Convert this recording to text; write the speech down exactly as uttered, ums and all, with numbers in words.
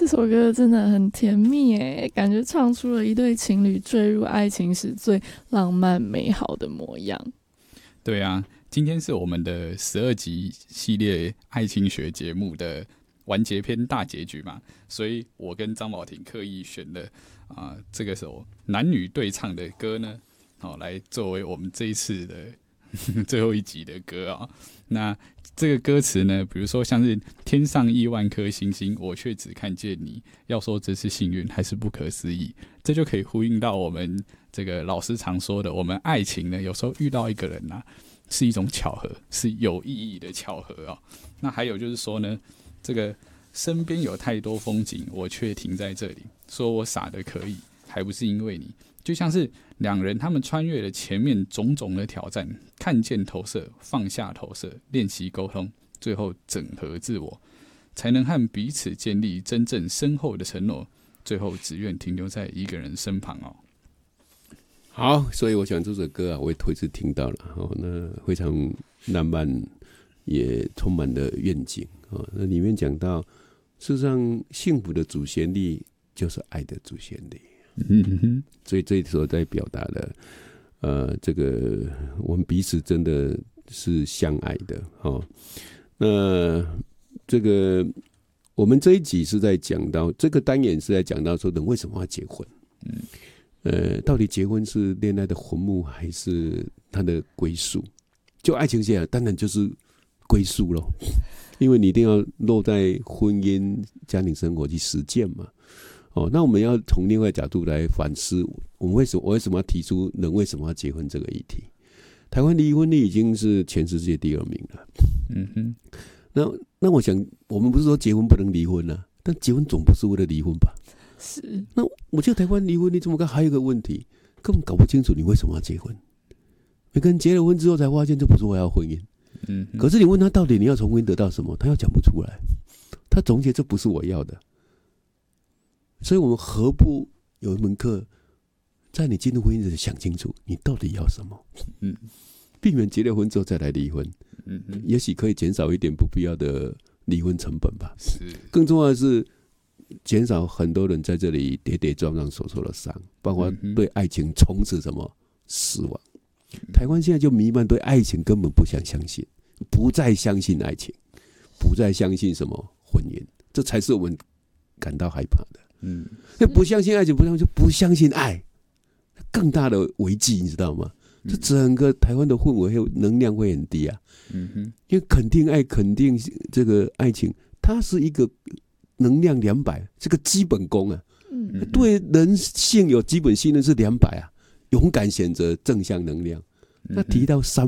这首歌真的很甜蜜耶，感觉唱出了一对情侣坠入爱情时最浪漫美好的模样。 对啊，今天是我们的十二集系列爱情学节目的完结篇大结局嘛，所以我跟张宝婷刻意选了啊、呃、这个首男女对唱的歌呢，好、哦、来作为我们这一次的最后一集的歌啊、哦。那这个歌词呢，比如说像是天上亿万颗星星，我却只看见你，要说这是幸运还是不可思议，这就可以呼应到我们这个老师常说的，我们爱情呢，有时候遇到一个人啊，是一种巧合，是有意义的巧合哦。那还有就是说呢，这个身边有太多风景，我却停在这里，说我傻得可以，还不是因为你。就像是两人他们穿越了前面种种的挑战，看见投射，放下投射，练习沟通，最后整合自我，才能和彼此建立真正深厚的承诺，最后只愿停留在一个人身旁哦。 好，所以我想这首歌啊，我也头一次听到了，哦，那非常浪漫，也充满了愿景哦。那里面讲到，事实上幸福的主旋律就是爱的主旋律。嗯哼，所以这时候在表达了，呃，这个我们彼此真的是相爱的哦。那这个我们这一集是在讲到这个单元是在讲到说人为什么要结婚？嗯，呃，到底结婚是恋爱的坟墓还是它的归宿？就爱情线，当然就是归宿咯，因为你一定要落在婚姻、家庭生活去实践嘛。哦，那我们要从另外角度来反思，我们为什么我为什么要提出人为什么要结婚这个议题？台湾离婚率已经是全世界第二名了。嗯哼，那那我想，我们不是说结婚不能离婚啊，但结婚总不是为了离婚吧？ 是。 那我觉得台湾离婚率这么高，还有一个问题，根本搞不清楚你为什么要结婚。每个人结了婚之后才发现，这不是我要婚姻。嗯，可是你问他到底你要从婚姻得到什么，他又讲不出来。他总结这不是我要的。所以我们何不有一门课，在你进入婚姻时想清楚你到底要什么，嗯，避免结了婚之后再来离婚，嗯嗯，也许可以减少一点不必要的离婚成本吧。是，更重要的是减少很多人在这里跌跌撞撞所受的伤，包括对爱情从此什么失望。台湾现在就弥漫对爱情根本不想相信，不再相信爱情，不再相信什么婚姻，这才是我们感到害怕的。嗯，不相信爱情，不相信就不相信爱，更大的危机，你知道吗？这整个台湾的氛围能量会很低啊。嗯哼，因为肯定爱、肯定这个爱情，它是一个能量两百，是个基本功啊。嗯，对人性有基本信任是两百啊，勇敢选择正向能量。那提到三